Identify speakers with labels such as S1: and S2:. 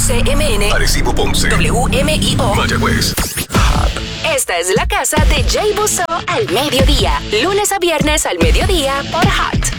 S1: WCMN,
S2: Arecibo, Ponce,
S1: WMIO,
S2: Mayagüez.
S1: Esta es la casa de Jay Busso al mediodía. Lunes a viernes al mediodía por Hot.